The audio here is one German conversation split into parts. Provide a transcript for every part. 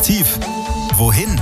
Tief. Wohin?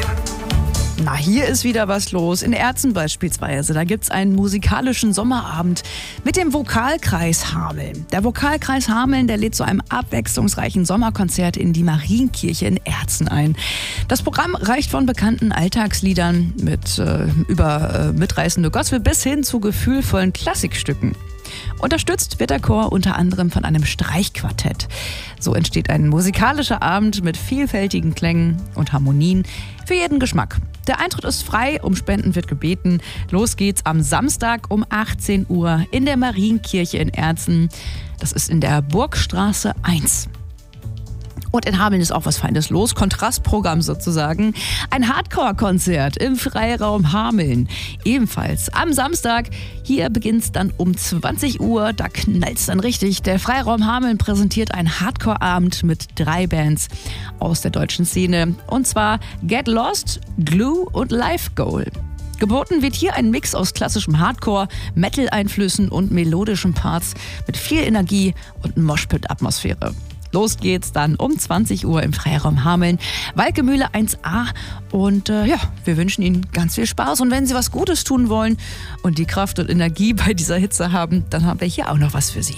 Na, hier ist wieder was los. In Erzen beispielsweise. Da gibt's einen musikalischen Sommerabend mit dem Vokalkreis Hameln. Der Vokalkreis Hameln, der lädt zu einem abwechslungsreichen Sommerkonzert in die Marienkirche in Erzen ein. Das Programm reicht von bekannten Alltagsliedern über mitreißende Gospel bis hin zu gefühlvollen Klassikstücken. Unterstützt wird der Chor unter anderem von einem Streichquartett. So entsteht ein musikalischer Abend mit vielfältigen Klängen und Harmonien für jeden Geschmack. Der Eintritt ist frei, um Spenden wird gebeten. Los geht's am Samstag um 18 Uhr in der Marienkirche in Erzen. Das ist in der Burgstraße 1. Und in Hameln ist auch was Feines los, Kontrastprogramm sozusagen. Ein Hardcore-Konzert im Freiraum Hameln. Ebenfalls am Samstag. Hier beginnt's dann um 20 Uhr, da knallt's dann richtig. Der Freiraum Hameln präsentiert einen Hardcore-Abend mit 3 Bands aus der deutschen Szene. Und zwar Get Lost, Glue und Life Goal. Geboten wird hier ein Mix aus klassischem Hardcore, Metal-Einflüssen und melodischen Parts mit viel Energie und Moshpit-Atmosphäre. Los geht's dann um 20 Uhr im Freiraum Hameln, Walkemühle 1a. Und wir wünschen Ihnen ganz viel Spaß. Und wenn Sie was Gutes tun wollen und die Kraft und Energie bei dieser Hitze haben, dann haben wir hier auch noch was für Sie.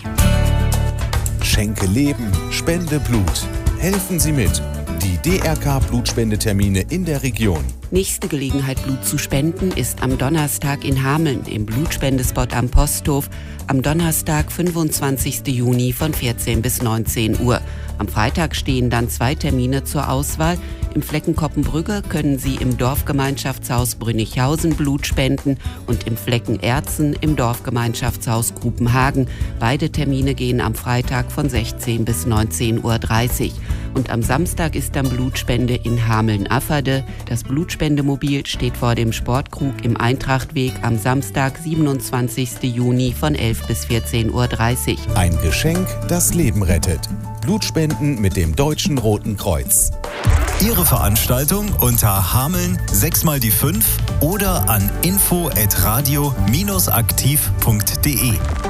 Schenke Leben, spende Blut. Helfen Sie mit. Die DRK-Blutspendetermine in der Region. Nächste Gelegenheit, Blut zu spenden, ist am Donnerstag in Hameln im Blutspendespot am Posthof. Am Donnerstag, 25. Juni von 14 bis 19 Uhr. Am Freitag stehen dann 2 Termine zur Auswahl. Im Flecken Koppenbrügge können Sie im Dorfgemeinschaftshaus Brünnichhausen Blut spenden und im Flecken Erzen im Dorfgemeinschaftshaus Grubenhagen. Beide Termine gehen am Freitag von 16 bis 19:30 Uhr. Und am Samstag ist dann Blutspende in Hameln-Afferde. Das Blutspendemobil steht vor dem Sportkrug im Eintrachtweg am Samstag, 27. Juni von 11 bis 14:30 Uhr. Ein Geschenk, das Leben rettet. Blutspenden mit dem Deutschen Roten Kreuz. Ihre Veranstaltung unter Hameln 6x5 oder an info@radio-aktiv.de.